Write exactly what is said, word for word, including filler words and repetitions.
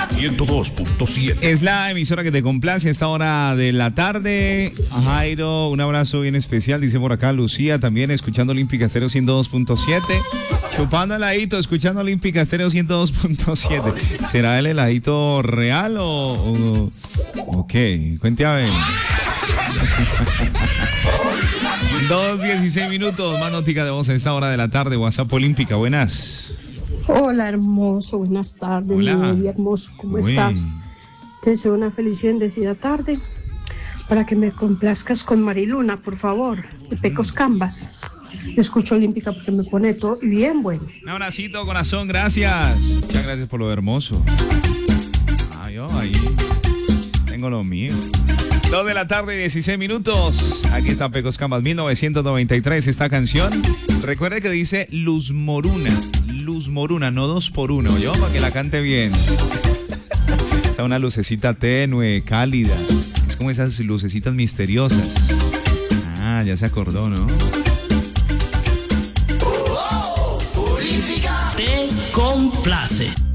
ciento dos punto siete. Es la emisora que te complace a esta hora de la tarde. Jairo, un abrazo bien especial, dice por acá Lucía, también escuchando Olímpica Estéreo ciento dos punto siete. Chupando heladito, escuchando Olímpica Estéreo ciento dos punto siete. ¿Será el heladito real o, o, o qué? Cuente a ver. dos dieciséis minutos, más notica de voz a esta hora de la tarde. WhatsApp Olímpica, buenas. Hola, hermoso, buenas tardes. Hola. Mi vida, hermoso, ¿cómo Uy. estás? Te deseo una feliz y bendecida tarde para que me complazcas con Mariluna, por favor, de Pecos Cambas. Yo escucho Olímpica porque me pone todo bien bueno. Un abracito, corazón, gracias. Muchas gracias por lo hermoso. Ah, yo ahí tengo lo mío. dos de la tarde, dieciséis minutos. Aquí está Pecos Cambas, mil novecientos noventa y tres. Esta canción, recuerde que dice Luz Moruna. Luz Moruna, no dos por uno, yo, para que la cante bien. Está una lucecita tenue, cálida. Es como esas lucecitas misteriosas. Ah, ya se acordó, ¿no?